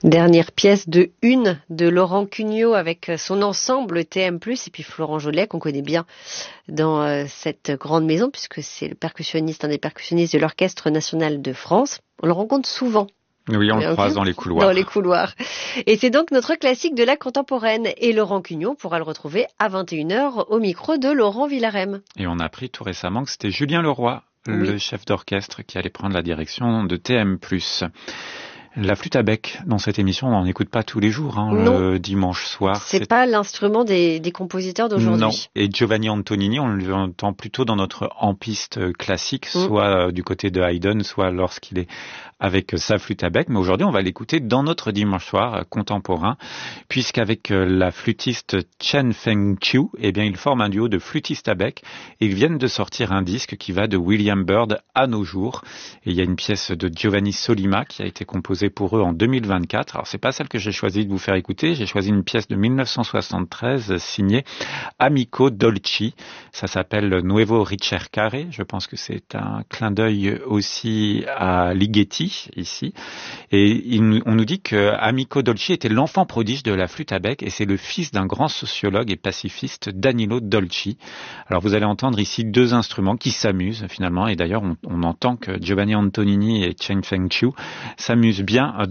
Dernière pièce de Une de Laurent Cugnot avec son ensemble TM+, et puis Florent Jollet qu'on connaît bien dans cette grande maison puisque c'est le percussionniste, un des percussionnistes de l'Orchestre national de France. On le rencontre souvent. Oui, on le croise dans les couloirs. Dans les couloirs. Et c'est donc notre classique de la contemporaine. Et Laurent Cugnot pourra le retrouver à 21h au micro de Laurent Villarem. Et on a appris tout récemment que c'était Julien Leroy, le chef d'orchestre, qui allait prendre la direction de TM+. La flûte à bec, dans cette émission, on n'en écoute pas tous les jours, le dimanche soir. C'est pas l'instrument des compositeurs d'aujourd'hui. Non. Et Giovanni Antonini, on l'entend plutôt dans notre en-piste classique, soit du côté de Haydn, soit lorsqu'il est avec sa flûte à bec. Mais aujourd'hui, on va l'écouter dans notre dimanche soir contemporain, puisqu'avec la flûtiste Chen Feng-Chiu, eh bien, ils forment un duo de flûtistes à bec. Et ils viennent de sortir un disque qui va de William Byrd à nos jours. Et il y a une pièce de Giovanni Solima qui a été composée pour eux en 2024. Alors, c'est pas celle que j'ai choisi de vous faire écouter. J'ai choisi une pièce de 1973 signée Amico Dolci. Ça s'appelle Nuevo Ricercare. Je pense que c'est un clin d'œil aussi à Ligeti, ici. Et on nous dit que Amico Dolci était l'enfant prodige de la flûte à bec et c'est le fils d'un grand sociologue et pacifiste, Danilo Dolci. Alors, vous allez entendre ici deux instruments qui s'amusent finalement. Et d'ailleurs, on entend que Giovanni Antonini et Chen Feng-Chiu s'amusent bien